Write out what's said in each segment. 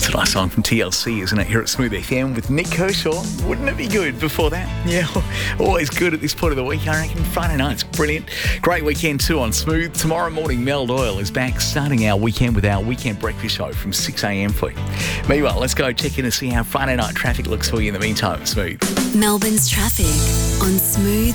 a nice song from TLC, isn't it? Here at Smooth FM with Nick Kershaw. Wouldn't it be good before that? Yeah, always good at this point of the week, I reckon. Friday night's brilliant. Great weekend too on Smooth. Tomorrow morning, Mel Doyle is back, starting our weekend with our weekend breakfast show from 6 a.m. for you. Meanwhile, let's go check in and see how Friday night traffic looks for you in the meantime. Smooth. Melbourne's traffic on Smooth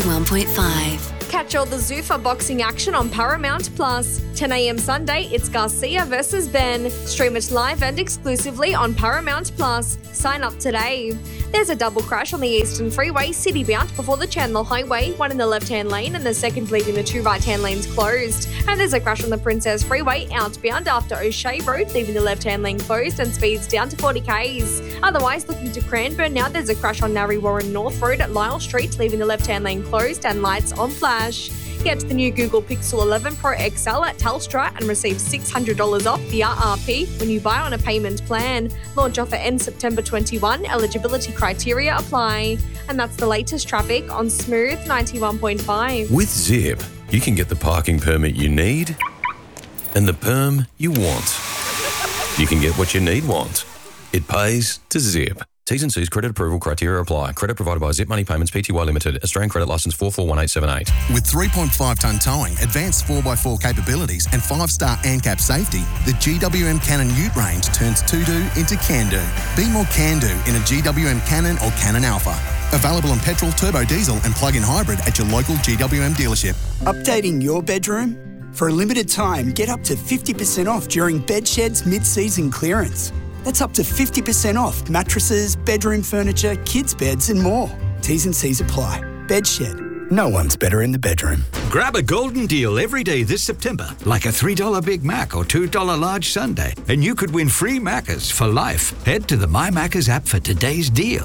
91.5. Catch all the Zuffa boxing action on Paramount Plus. 10 a.m. Sunday, it's Garcia versus Ben. Stream it live and exclusively on Paramount Plus. Sign up today. There's a double crash on the Eastern Freeway, city-bound before the Chandler Highway, one in the left-hand lane and the second leaving the two right-hand lanes closed. And there's a crash on the Princess Freeway, outbound after O'Shea Road, leaving the left-hand lane closed and speeds down to 40 k's. Otherwise, looking to Cranbourne now, there's a crash on Narre Warren North Road at Lyle Street, leaving the left-hand lane closed and lights on flash. Get the new Google Pixel 11 Pro XL at Telstra and receive $600 off the RRP when you buy on a payment plan. Launch offer ends September 21. Eligibility criteria apply. And that's the latest traffic on Smooth 91.5. With Zip, you can get the parking permit you need and the perm you want. You can get what you want. It pays to Zip. T's and C's credit approval criteria apply. Credit provided by Zip Money Payments Pty Limited. Australian credit licence 441878. With 3.5-tonne towing, advanced 4x4 capabilities and 5-star ANCAP safety, the GWM Cannon Ute range turns to-do into can-do. Be more can-do in a GWM Cannon or Cannon Alpha. Available in petrol, turbo diesel and plug-in hybrid at your local GWM dealership. Updating your bedroom? For a limited time, get up to 50% off during Bedshed's mid-season clearance. That's up to 50% off mattresses, bedroom furniture, kids' beds and more. T's and C's apply. Bedshed. No one's better in the bedroom. Grab a golden deal every day this September, like a $3 Big Mac or $2 large sundae, and you could win free Maccas for life. Head to the My Maccas app for today's deal.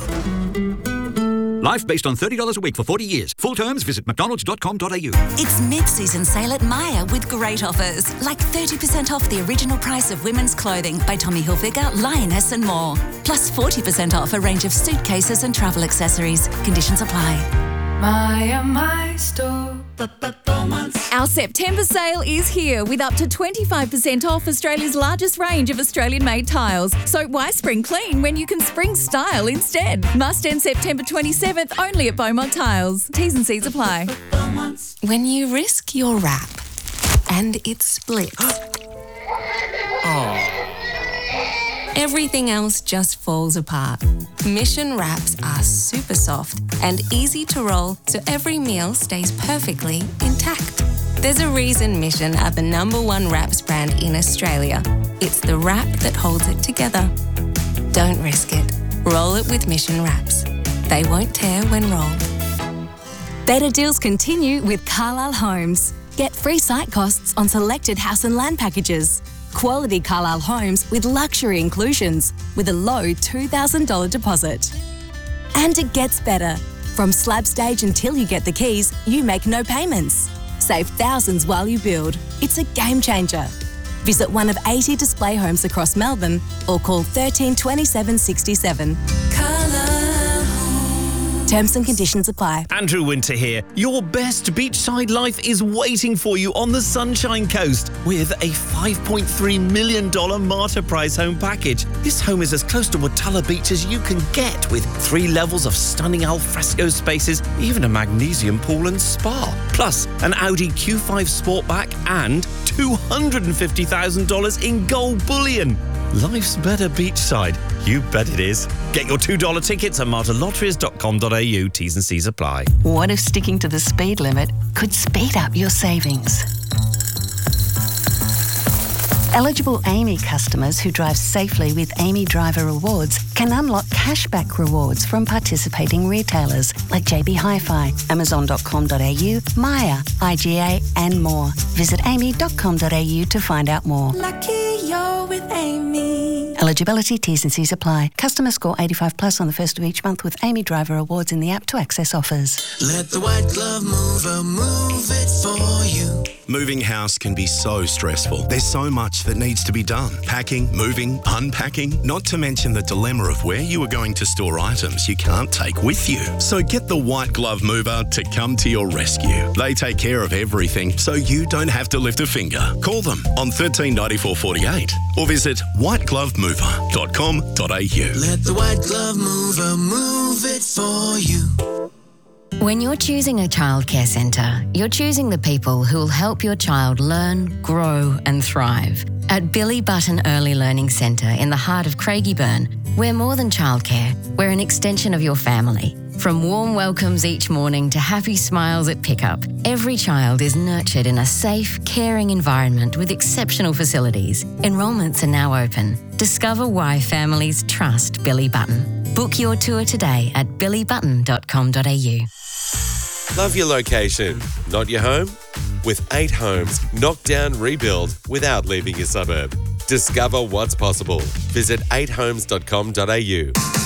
Life based on $30 a week for 40 years. Full terms, visit mcdonalds.com.au. It's mid-season sale at Myer with great offers, like 30% off the original price of women's clothing by Tommy Hilfiger, Lioness and more. Plus 40% off a range of suitcases and travel accessories. Conditions apply. Myer, my store. Our September sale is here with up to 25% off Australia's largest range of Australian-made tiles. So why spring clean when you can spring style instead? Must end September 27th only at Beaumont Tiles. T's and C's apply. When you risk your wrap and it splits, everything else just falls apart. Mission wraps are super soft and easy to roll so every meal stays perfectly intact. There's a reason Mission are the #1 wraps brand in Australia. It's the wrap that holds it together. Don't risk it. Roll it with Mission wraps. They won't tear when rolled. Better deals continue with Carlisle Homes. Get free site costs on selected house and land packages. Quality Carlisle homes with luxury inclusions with a low $2,000 deposit. And it gets better. From slab stage until you get the keys, you make no payments. Save thousands while you build. It's a game changer. Visit one of 80 display homes across Melbourne or call 13 27 67. Terms and conditions apply. Andrew Winter here. Your best beachside life is waiting for you on the Sunshine Coast with a $5.3 million Martyr Prize home package. This home is as close to Watala Beach as you can get, with 3 levels of stunning alfresco spaces, even a magnesium pool and spa. Plus, an Audi Q5 Sportback and $250,000 in gold bullion. Life's better beachside. You bet it is. Get your $2 tickets at martyrlotteries.com.au. T's and C's apply. What if sticking to the speed limit could speed up your savings? Eligible AAMI customers who drive safely with AAMI Driver Rewards can unlock cashback rewards from participating retailers like JB Hi-Fi, Amazon.com.au, Myer, IGA and more. Visit aami.com.au to find out more. Lucky you're with Amy. Eligibility, T's and C's apply. Customer score 85 plus on the first of each month with AAMI Driver Rewards in the app to access offers. Let the white glove mover move it for you. Moving house can be so stressful. There's so much that needs to be done. Packing, moving, unpacking, not to mention the dilemma of where you are going to store items you can't take with you. So get the White Glove Mover to come to your rescue. They take care of everything so you don't have to lift a finger. Call them on 139448 or visit whiteglovemover.com.au. billymover.com.au. Let the white glove mover move it for you. When you're choosing a childcare centre, you're choosing the people who will help your child learn, grow and thrive. At Billy Button Early Learning Centre in the heart of Craigieburn, we're more than childcare, we're an extension of your family. From warm welcomes each morning to happy smiles at pickup, every child is nurtured in a safe, caring environment with exceptional facilities. Enrolments are now open. Discover why families trust Billy Button. Book your tour today at billybutton.com.au. Love your location, not your home? With 8 homes, knock down, rebuild without leaving your suburb. Discover what's possible. Visit 8homes.com.au.